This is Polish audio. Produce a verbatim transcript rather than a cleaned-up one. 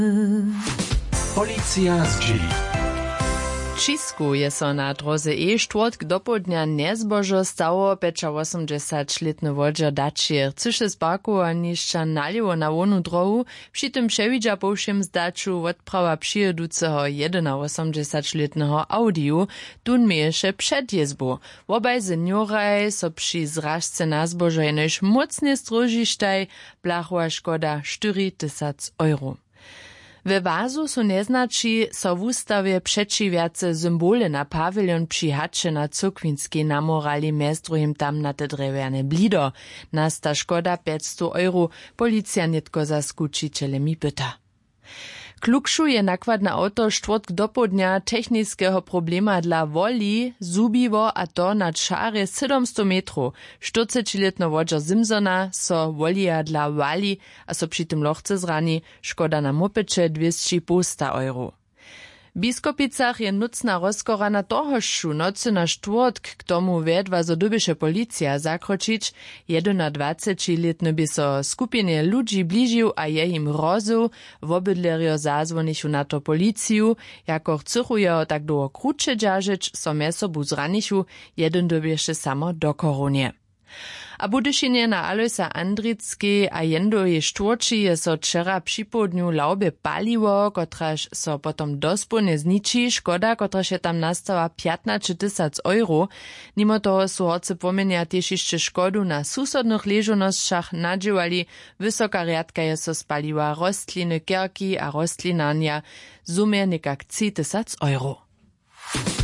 Policja z drzwi. Čisku je so na droze E štvrtk dopodňa nezbožo stało osemdesiatletny wodźer Dačier. Cyše z parku a nišća naljewo na wonu drohu, przy tym przevidźa po všem zdaču odprawa přijedúceho osemdesiatjedenletnego Audiu, tun mieješe před jezbu. Wobaj senioraj so przy zražce na zbožo jenož mocne strožištaj, blachova škoda štyri tysac euro. We wazu su neznači so w ustawie przeciwiace symbole na pawilion przy hacze na Cukwińskiej namorali mez druhim tam na te drewjane blido. Nasta škoda pięćset euro, policja nitko za skučiteľemi pyta. Klukšu je nakładne auto štvrtk dopodňa technického problema dla woli zubiło, a to na čare siedemsto metrów. štyridsaťletny wodźer Simsona so wolija dla wali, a so przy tym lochce zrani, škoda na mopecie dwieście päťdesiat euro. W Biskopicach je nucna rozkorana tohožšu nocy na štvrtk, k tomu vedva zo dybyše policja zakročić. dwadzieśćletny by so skupinje ludzi bližił a je im rozu, wobydlerio zazwonichu na to policiju, jako chcyruje tak długo krucze dżażyć, so mesobu zranichu, jeden dybieše samo do koronie. A budyšinie na Alojsa Andrickiej a jendoje štvrči je so včera připodňu laube paliwo, kotraž so potom dospólne zniči, škoda, kotraž je tam nastała piętnaście tysac euro. Mimo toho su horce pomenia tiež ešte škodu na susodnych ležonošćach nadžiwali, wysoka riadka je so spaliła rostliny, kerki a rostlinania, zumie nekak tři tysac euro.